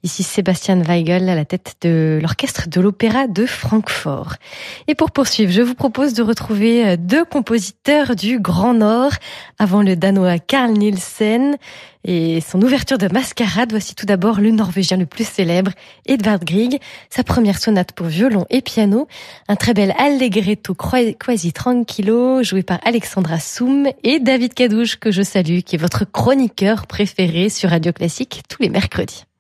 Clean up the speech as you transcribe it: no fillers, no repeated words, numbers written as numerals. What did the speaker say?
Ici Sébastien Weigel à la tête de l'orchestre de l'Opéra de Francfort. Et pour poursuivre, je vous propose de retrouver deux compositeurs du Grand Nord. Avant le Danois Carl Nielsen et son ouverture de Mascarade, voici tout d'abord le Norvégien le plus célèbre, Edvard Grieg, sa première sonate pour violon et piano, un très bel allegretto quasi tranquillo joué par Alexandra Soum et David Cadouche, que je salue, qui est votre chroniqueur préféré sur Radio Classique tous les mercredis.